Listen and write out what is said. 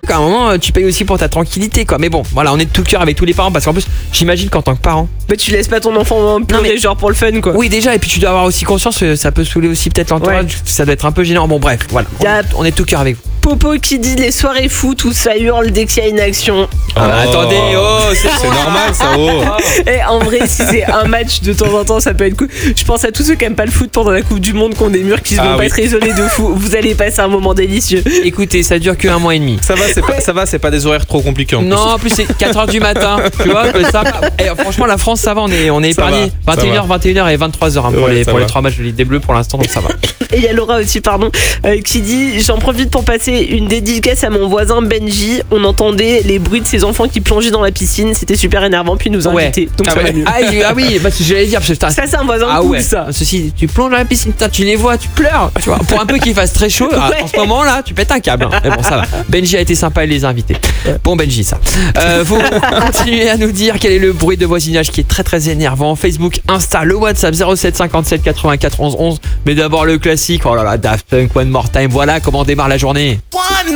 qu'à un moment tu payes aussi pour ta tranquillité quoi. Mais bon, voilà, on est de tout cœur avec tous les parents parce qu'en plus, j'imagine qu'en tant que parent. Bah tu laisses pas ton enfant pleurer genre pour le fun quoi. Oui déjà, et puis tu dois avoir aussi conscience que ça peut saouler aussi peut-être l'entourage, ça doit être un peu gênant. Bon bref, voilà, on est de tout cœur avec vous. Popo qui dit les soirées foot où ça hurle dès qu'il y a une action. Attendez, c'est normal ça. Et en vrai, si c'est un match de temps en temps, ça peut être cool. Je pense à tous ceux qui aiment pas le foot pendant la Coupe du Monde, qui ont des murs qui vont pas être isolés de fou. Vous allez passer un moment délicieux. Écoutez, ça dure que 1 mois et demi. Ça va, c'est pas des horaires trop compliqués en plus. Non, en plus c'est 4h du matin. Tu vois, ça va. Et franchement, la France, ça va, on est épargné. 21h, 21h et 23h pour les 3 matchs de Ligue des Bleus pour l'instant, donc ça va. Et il y a Laura aussi, qui dit: j'en profite pour passer une dédicace à mon voisin Benji. On entendait les bruits de ses enfants qui plongeaient dans la piscine. C'était super énervant, puis il nous a invités. Donc ça va mieux. Ah oui, bah, j'allais dire. Ça c'est un voisin cool, ça. Ceci, tu plonges dans la piscine, tu les vois, tu pleures. Tu vois, pour un peu qu'il fasse très chaud, en ce moment là, tu pètes un câble. Hein. Mais bon, ça va. Benji a été sympa, il les a invités. Bon, Benji, ça. Vous continuez à nous dire quel est le bruit de voisinage qui est très très énervant. Facebook, Insta, le WhatsApp 07 57 84 11 11. Mais d'abord le classique. Oh là là, Daft Punk, One More Time. Voilà comment on démarre la journée. One